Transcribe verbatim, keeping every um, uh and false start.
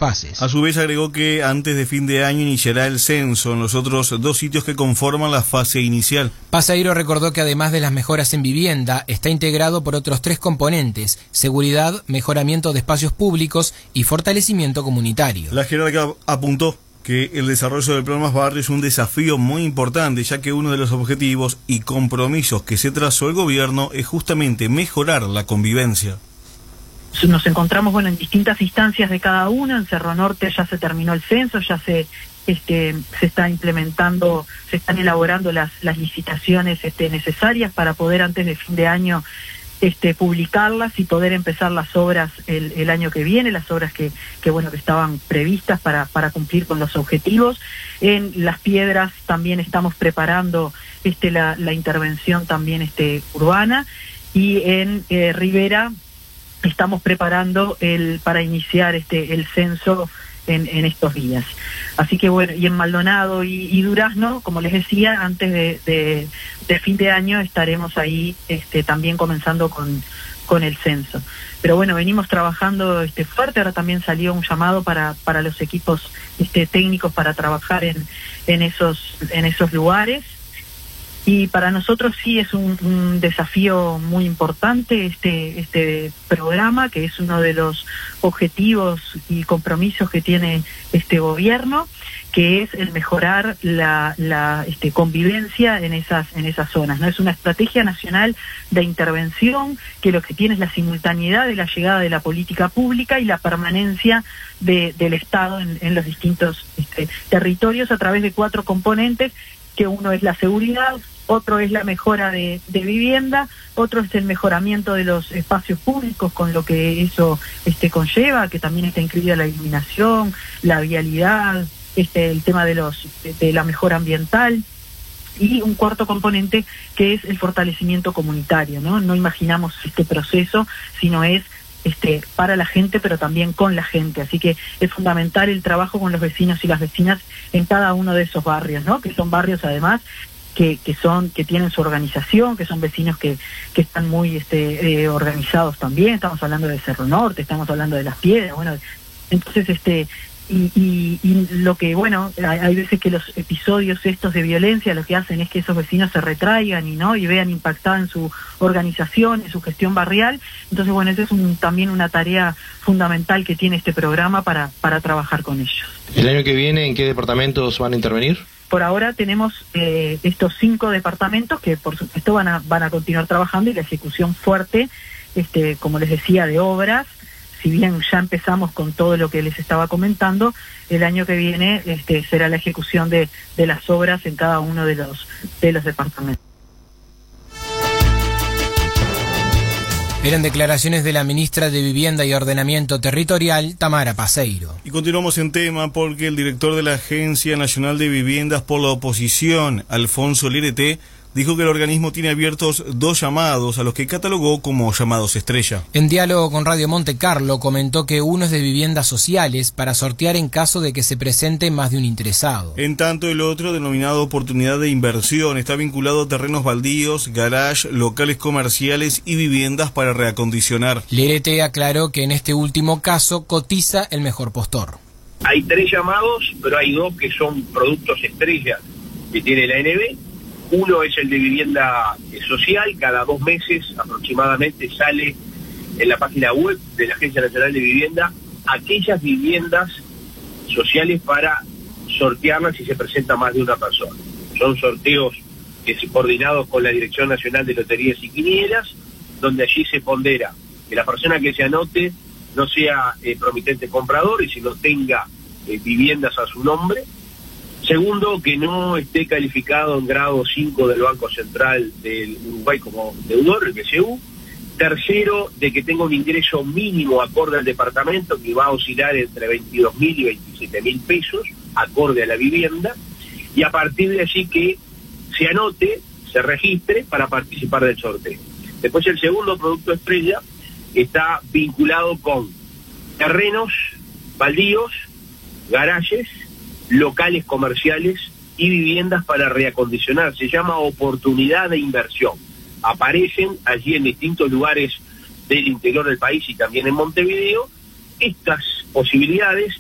fases. A su vez agregó que antes de fin de año iniciará el censo en los otros dos sitios que conforman la fase inicial. Paseiro recordó que además de las mejoras en vivienda, está integrado por otros tres componentes: seguridad, mejoramiento de espacios públicos y fortalecimiento comunitario. La jerarca apuntó que el desarrollo del Plan Más Barrio es un desafío muy importante, ya que uno de los objetivos y compromisos que se trazó el gobierno es justamente mejorar la convivencia. Nos encontramos, bueno, en distintas instancias de cada uno. En Cerro Norte ya se terminó el censo, ya se este se está implementando, se están elaborando las, las licitaciones este, necesarias para poder antes de fin de año Este, publicarlas y poder empezar las obras el, el año que viene, las obras que, que bueno que estaban previstas para, para cumplir con los objetivos. En Las Piedras también estamos preparando este, la, la intervención también este, urbana, y en eh, Rivera estamos preparando el para iniciar este el censo en, en estos días. Así que bueno, y en Maldonado y, y Durazno, como les decía, antes de, de, de fin de año estaremos ahí este, también comenzando con, con el censo. Pero bueno, venimos trabajando este, fuerte. Ahora también salió un llamado para, para los equipos este, técnicos para trabajar en, en, esos, en esos lugares. Y para nosotros sí es un, un desafío muy importante este este programa, que es uno de los objetivos y compromisos que tiene este gobierno, que es el mejorar la, la este, convivencia en esas en esas zonas, ¿no? Es una estrategia nacional de intervención que lo que tiene es la simultaneidad de la llegada de la política pública y la permanencia de, del Estado en, en los distintos este, territorios a través de cuatro componentes, que uno es la seguridad, otro es la mejora de, de vivienda, otro es el mejoramiento de los espacios públicos con lo que eso este conlleva, que también está incluida la iluminación, la vialidad, este el tema de los de, de la mejora ambiental, y un cuarto componente que es el fortalecimiento comunitario, ¿no? No imaginamos este proceso, sino es este para la gente, pero también con la gente. Así que es fundamental el trabajo con los vecinos y las vecinas en cada uno de esos barrios, ¿no? Que son barrios además que, que son, que tienen su organización, que son vecinos que, que están muy este eh, organizados también. Estamos hablando de Cerro Norte, estamos hablando de Las Piedras, bueno, entonces este Y, y, y lo que, bueno, hay, hay veces que los episodios estos de violencia lo que hacen es que esos vecinos se retraigan y no y vean impactada en su organización, en su gestión barrial. Entonces, bueno, esa es un, también una tarea fundamental que tiene este programa para, para trabajar con ellos. ¿El año que viene en qué departamentos van a intervenir? Por ahora tenemos eh, estos cinco departamentos que, por supuesto, van a, van a continuar trabajando, y la ejecución fuerte, este, como les decía, de obras. Si bien ya empezamos con todo lo que les estaba comentando, el año que viene este, será la ejecución de, de las obras en cada uno de los, de los departamentos. Eran declaraciones de la ministra de Vivienda y Ordenamiento Territorial, Tamara Paseiro. Y continuamos en tema porque el director de la Agencia Nacional de Viviendas por la Oposición, Alfonso Lerete, dijo que el organismo tiene abiertos dos llamados, a los que catalogó como llamados estrella. En diálogo con Radio Monte Carlo comentó que uno es de viviendas sociales para sortear en caso de que se presente más de un interesado. En tanto, el otro, denominado oportunidad de inversión, está vinculado a terrenos baldíos, garage, locales comerciales y viviendas para reacondicionar. Lerete aclaró que en este último caso cotiza el mejor postor. Hay tres llamados, pero hay dos que son productos estrella que tiene la A N B. Uno es el de vivienda social. Cada dos meses aproximadamente sale en la página web de la Agencia Nacional de Vivienda aquellas viviendas sociales para sortearlas si se presenta más de una persona. Son sorteos que se coordinados con la Dirección Nacional de Loterías y Quinielas, donde allí se pondera que la persona que se anote no sea eh, promitente comprador y si no tenga eh, viviendas a su nombre. Segundo, que no esté calificado en grado cinco del Banco Central del Uruguay como deudor, el B C U. Tercero, de que tenga un ingreso mínimo acorde al departamento, que va a oscilar entre veintidós mil y veintisiete mil pesos, acorde a la vivienda. Y a partir de allí que se anote, se registre para participar del sorteo. Después, el segundo producto estrella está vinculado con terrenos baldíos, garajes, locales comerciales y viviendas para reacondicionar. Se llama oportunidad de inversión. Aparecen allí en distintos lugares del interior del país y también en Montevideo estas posibilidades